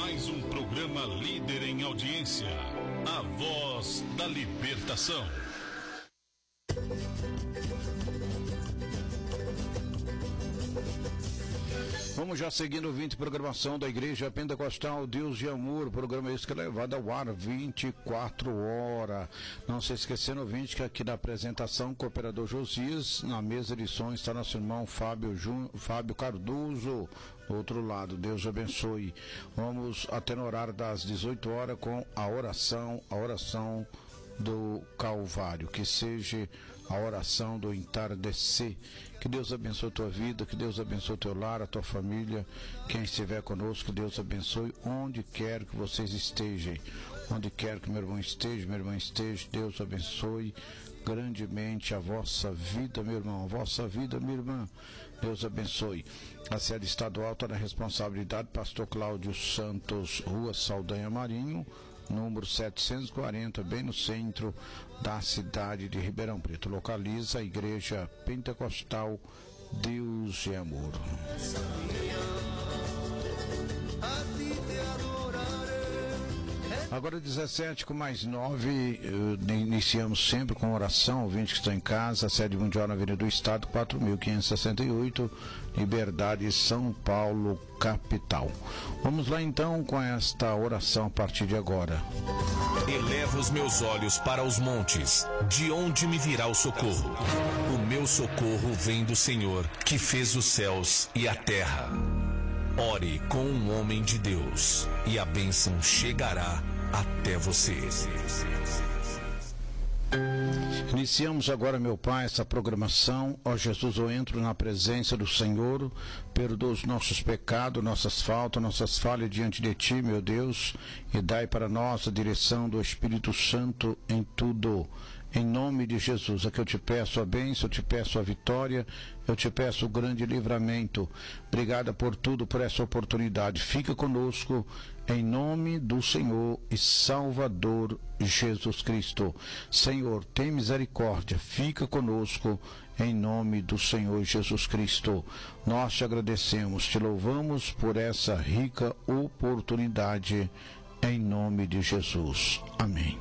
mais um programa líder em audiência, A Voz da Libertação. Vamos já seguindo o 20 programação da Igreja Pentecostal Deus de Amor, programa esse que é levado ao ar 24 horas. Não se esquecendo, ouvinte, que aqui na apresentação, cooperador Josias, na mesa de som está nosso irmão Fábio Cardoso, do outro lado. Deus abençoe. Vamos até no horário das 18 horas com a oração do Calvário, que seja a oração do entardecer. Que Deus abençoe a tua vida, que Deus abençoe o teu lar, a tua família, quem estiver conosco, que Deus abençoe onde quer que vocês estejam, onde quer que meu irmão esteja, minha irmã esteja. Deus abençoe grandemente a vossa vida, meu irmão, a vossa vida, minha irmã. Deus abençoe. A sede estadual está na responsabilidade pastor Cláudio Santos, Rua Saldanha Marinho, número 740, bem no centro da cidade de Ribeirão Preto. Localiza a Igreja Pentecostal Deus de Amor. Agora 17 com mais 9, iniciamos sempre com oração, ouvinte que está em casa, sede mundial na Avenida do Estado, 4.568, Liberdade, São Paulo, capital. Vamos lá então com esta oração a partir de agora. Elevo os meus olhos para os montes, de onde me virá o socorro? O meu socorro vem do Senhor, que fez os céus e a terra. Ore com um homem de Deus, e a bênção chegará até você. Iniciamos agora, meu Pai, essa programação. Ó Jesus, eu entro na presença do Senhor, perdoa os nossos pecados, nossas falhas diante de Ti, meu Deus, e dai para nós a direção do Espírito Santo em tudo. Em nome de Jesus, aqui eu te peço a bênção, eu te peço a vitória, eu te peço o grande livramento. Obrigada por tudo, por essa oportunidade. Fica conosco, em nome do Senhor e Salvador Jesus Cristo. Senhor, tem misericórdia, fica conosco, em nome do Senhor Jesus Cristo. Nós te agradecemos, te louvamos por essa rica oportunidade, em nome de Jesus. Amém.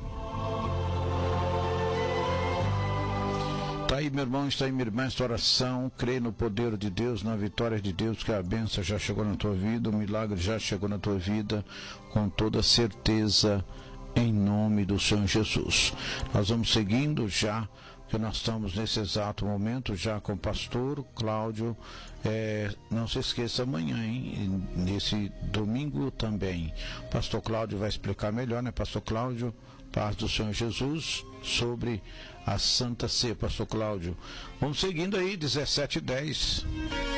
Está aí, meu irmão, está aí, minha irmã, esta oração. Crê no poder de Deus, na vitória de Deus, que a bênção já chegou na tua vida, o milagre já chegou na tua vida, com toda certeza, em nome do Senhor Jesus. Nós vamos seguindo já, que nós estamos nesse exato momento já com o pastor Cláudio. Não se esqueça amanhã, hein? Nesse domingo também. Pastor Cláudio vai explicar melhor, né, pastor Cláudio? Paz do Senhor Jesus, sobre a Santa Ceia, pastor Cláudio. Vamos seguindo aí, 17:10.